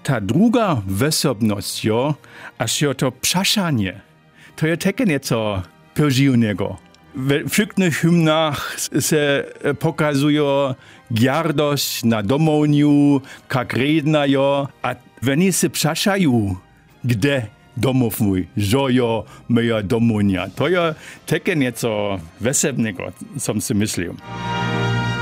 ta druga wesobność, jo, aż jo to przaszanie. To jest takie nieco pożywnego. W wszystkich hymnach se pokazuje gardość na domowniu, jak rednajo, a oni se przaszają, gdzie domów mój, żojo moja domownia. To jest takie nieco weselnego, co si myślę.